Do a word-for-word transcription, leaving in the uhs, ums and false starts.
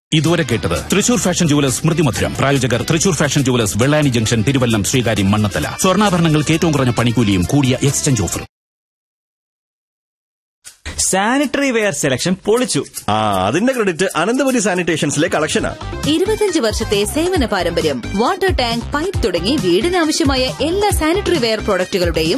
ഇതുവരെ കേട്ടത് Thrissur fashion jewellers സ്മൃതി മധുരം. പ്രായോജകർ Thrissur fashion jewellers, Vellani junction, Thiruvallam, Sreekaryam, Mannathala. സ്വർണ്ണാഭരണങ്ങൾക്ക് ഏറ്റവും കുറഞ്ഞ പണിക്കൂലിയും കൂടിയ എക്സ്ചേഞ്ച് ഓഫറും. സാനിറ്ററി വെയർ സെലക്ഷൻ പൊളിച്ചു. ആ അതിന്റെ ക്രെഡിറ്റ് അനന്തപുരി സാനിറ്റേഷൻസിലെ കളക്ഷനാ. ഇരുപത്തിയഞ്ച് വർഷത്തെ സേവന പാരമ്പര്യം. വാട്ടർ ടാങ്ക്, പൈപ്പ് തുടങ്ങി വീടിനാവശ്യമായ എല്ലാ സാനിറ്ററി വെയർ പ്രോഡക്റ്റുകളുടെയും